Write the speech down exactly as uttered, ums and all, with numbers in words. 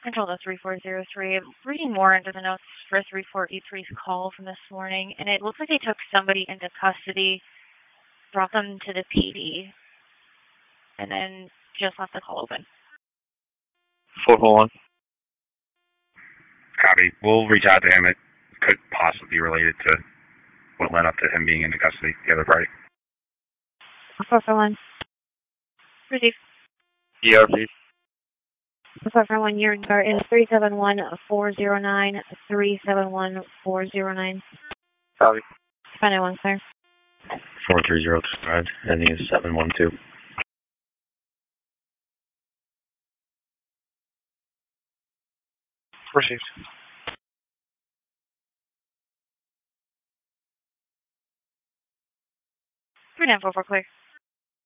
Control to three four zero three. I'm reading more into the notes for three four eight three's call from this morning, and it looks like they took somebody into custody, brought them to the P D, and then just left the call open. four four one. Copy. We'll reach out to him. It could possibly be related to what led up to him being into custody, the other party. four four one. Receive. E R P. four four one, your guard is three seven one four zero nine, three seven one four zero nine. Copy. five nine one, sir. four three zero five, ending is seven one two. Received. three nine four four, clear.